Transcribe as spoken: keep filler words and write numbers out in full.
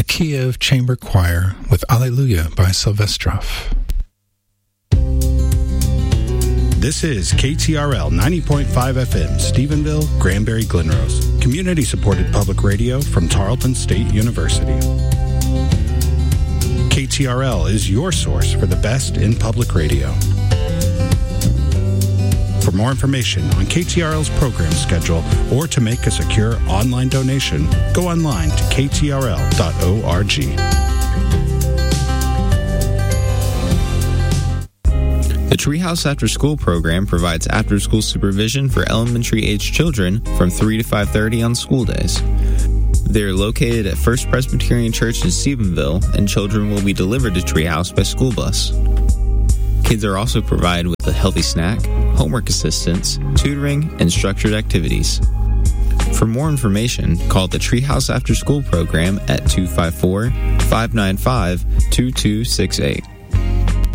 Kiev Chamber Choir with Alleluia by Silvestrov. This is K T R L ninety point five F M, Stephenville, Granbury, Glenrose. Community-supported public radio from Tarleton State University. K T R L is your source for the best in public radio. For more information on K T R L's program schedule or to make a secure online donation, go online to k t r l dot org. The Treehouse After School program provides after-school supervision for elementary-aged children from three to five thirty on school days. They're located at First Presbyterian Church in Stephenville, and children will be delivered to Treehouse by school bus. Kids are also provided with a healthy snack, homework assistance, tutoring, and structured activities. For more information, call the Treehouse After School program at two five four, five nine five, two two six eight.